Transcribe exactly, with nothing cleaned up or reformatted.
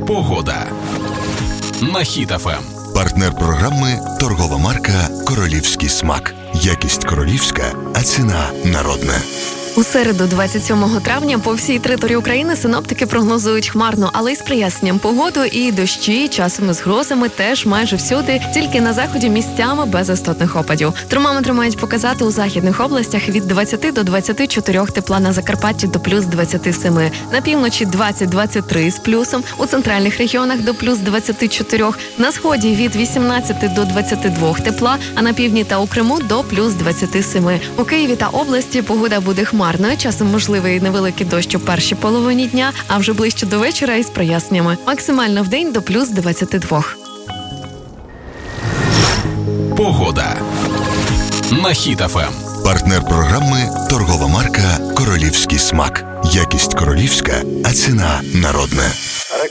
Погода на Хіт-ФМ. Партнер програми – торгова марка «Королівський смак». Якість королівська, а ціна народна. У середу, двадцять сьомого травня, по всій території України синоптики прогнозують хмарну, але й з проясненням погоду, і дощі, часом із грозами теж майже всюди, тільки на заході місцями без істотних опадів. Термометри мають показати у західних областях від двадцяти до двадцяти чотирьох тепла, на Закарпатті до плюс двадцяти семи, на півночі двадцять - двадцять три з плюсом, у центральних регіонах до плюс двадцяти чотирьох, на сході від вісімнадцяти до двадцяти двох тепла, а на півдні та у Криму до плюс двадцяти семи. У Києві та області погода буде хмарна. Хмарною, часом можливий невеликий дощ у першій половині дня, а вже ближче до вечора із проясненнями. Максимально вдень до плюс двадцяти двох. Погода на Хіт-ФМ. Партнер програми – торгова марка «Королівський смак». Якість королівська, а ціна народна.